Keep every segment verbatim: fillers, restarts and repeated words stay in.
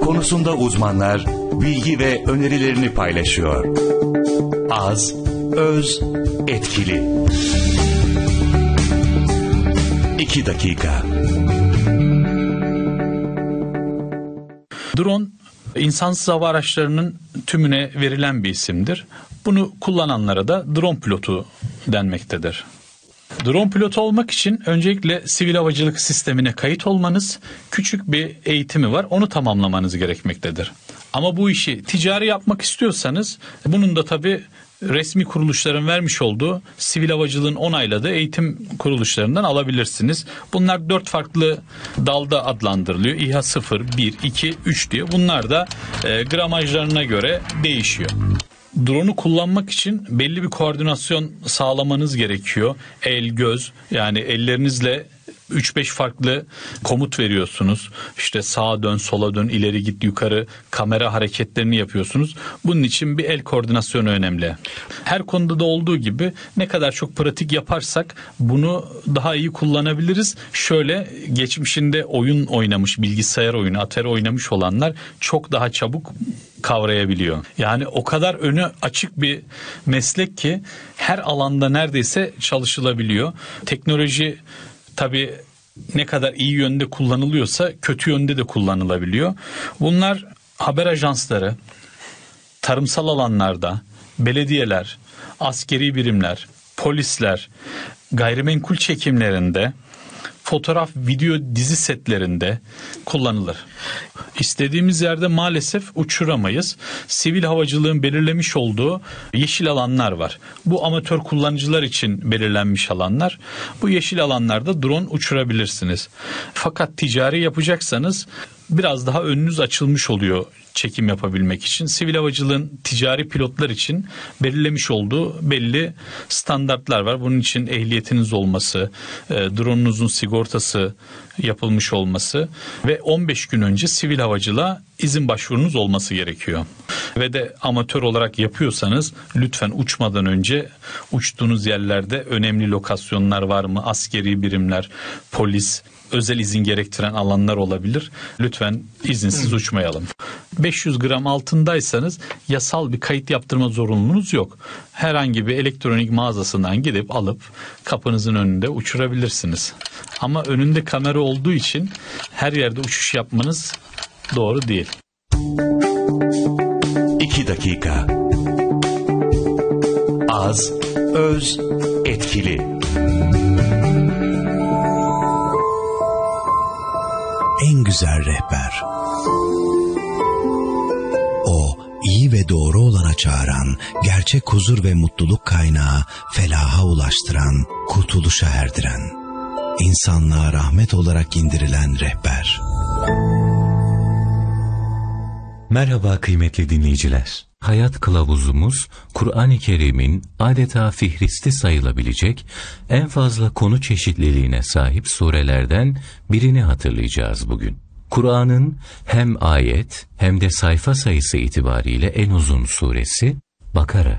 konusunda uzmanlar bilgi ve önerilerini paylaşıyor. Az, öz, etkili. İki dakika. Drone, insansız hava araçlarının tümüne verilen bir isimdir. Bunu kullananlara da drone pilotu denmektedir. Drone pilotu olmak için öncelikle sivil havacılık sistemine kayıt olmanız, küçük bir eğitimi var, onu tamamlamanız gerekmektedir. Ama bu işi ticari yapmak istiyorsanız, bunun da tabii resmi kuruluşların vermiş olduğu sivil havacılığın onayladığı eğitim kuruluşlarından alabilirsiniz. Bunlar dört farklı dalda adlandırılıyor. İHA sıfır, bir, iki, üç diye. Bunlar da e, gramajlarına göre değişiyor. Drone'u kullanmak için belli bir koordinasyon sağlamanız gerekiyor. El, göz, yani ellerinizle üç beş farklı komut veriyorsunuz. İşte sağa dön, sola dön, ileri git, yukarı, kamera hareketlerini yapıyorsunuz. Bunun için bir el koordinasyonu önemli. Her konuda da olduğu gibi ne kadar çok pratik yaparsak bunu daha iyi kullanabiliriz. Şöyle, geçmişinde oyun oynamış, bilgisayar oyunu, Atari oynamış olanlar çok daha çabuk kavrayabiliyor. Yani o kadar önü açık bir meslek ki her alanda neredeyse çalışılabiliyor. Teknoloji tabii ne kadar iyi yönde kullanılıyorsa kötü yönde de kullanılabiliyor. Bunlar haber ajansları, tarımsal alanlarda, belediyeler, askeri birimler, polisler, gayrimenkul çekimlerinde, fotoğraf, video, dizi setlerinde kullanılır. İstediğimiz yerde maalesef uçuramayız. Sivil havacılığın belirlemiş olduğu yeşil alanlar var. Bu amatör kullanıcılar için belirlenmiş alanlar. Bu yeşil alanlarda drone uçurabilirsiniz. Fakat ticari yapacaksanız biraz daha önünüz açılmış oluyor çekim yapabilmek için. Sivil havacılığın ticari pilotlar için belirlemiş olduğu belli standartlar var. Bunun için ehliyetiniz olması, drone'unuzun sigortası yapılmış olması ve on beş gün önce sivil havacılığa izin başvurunuz olması gerekiyor. Ve de amatör olarak yapıyorsanız lütfen uçmadan önce uçtuğunuz yerlerde önemli lokasyonlar var mı? Askeri birimler, polis, özel izin gerektiren alanlar olabilir. Lütfen izinsiz hmm. uçmayalım. beş yüz gram altındaysanız yasal bir kayıt yaptırma zorunluluğunuz yok. Herhangi bir elektronik mağazasından gidip alıp kapınızın önünde uçurabilirsiniz. Ama önünde kamera olduğu için her yerde uçuş yapmanız doğru değil. İki dakika. Az, öz, etkili. En güzel rehber. O, iyi ve doğru olana çağıran, gerçek huzur ve mutluluk kaynağı, felaha ulaştıran, kurtuluşa erdiren, insanlığa rahmet olarak indirilen rehber. Merhaba kıymetli dinleyiciler. Hayat kılavuzumuz, Kur'an-ı Kerim'in adeta fihristi sayılabilecek en fazla konu çeşitliliğine sahip surelerden birini hatırlayacağız bugün. Kur'an'ın hem ayet hem de sayfa sayısı itibariyle en uzun suresi Bakara.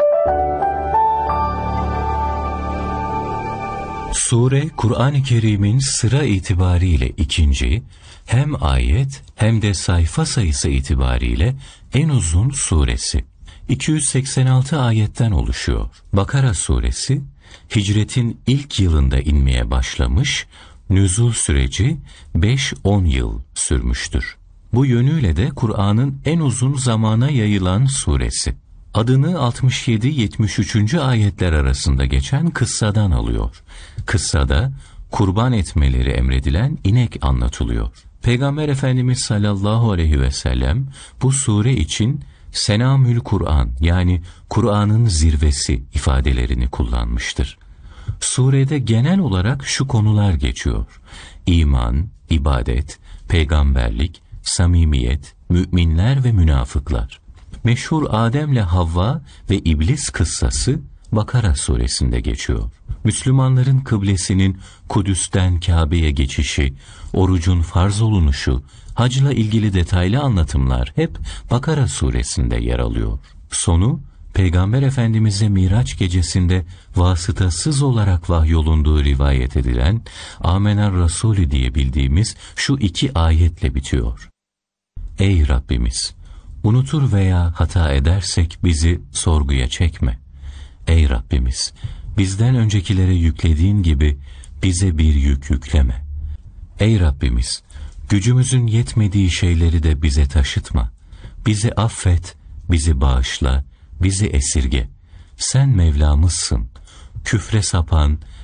Sure, Kur'an-ı Kerim'in sıra itibariyle ikinci, hem ayet hem de sayfa sayısı itibariyle en uzun suresi. iki yüz seksen altı ayetten oluşuyor. Bakara suresi, hicretin ilk yılında inmeye başlamış, nüzul süreci beş on yıl sürmüştür. Bu yönüyle de Kur'an'ın en uzun zamana yayılan suresi. Adını altmış yedi yetmiş üç. ayetler arasında geçen kıssadan alıyor. Kıssada kurban etmeleri emredilen inek anlatılıyor. Peygamber Efendimiz sallallahu aleyhi ve sellem bu sure için Senamül Kur'an, yani Kur'an'ın zirvesi ifadelerini kullanmıştır. Surede genel olarak şu konular geçiyor: İman, ibadet, peygamberlik, samimiyet, müminler ve münafıklar. Meşhur Adem'le Havva ve İblis kıssası Bakara suresinde geçiyor. Müslümanların kıblesinin Kudüs'ten Kabe'ye geçişi, orucun farz olunuşu, hacla ilgili detaylı anlatımlar hep Bakara suresinde yer alıyor. Sonu, Peygamber Efendimiz'e Miraç gecesinde vasıtasız olarak vahyolunduğu rivayet edilen Amener Rasulü diye bildiğimiz şu iki ayetle bitiyor. Ey Rabbimiz! Unutur veya hata edersek bizi sorguya çekme. Ey Rabbimiz! Bizden öncekilere yüklediğin gibi bize bir yük yükleme. Ey Rabbimiz! Gücümüzün yetmediği şeyleri de bize taşıtma. Bizi affet, bizi bağışla, bizi esirge. Sen Mevlamızsın. Küfre sapan,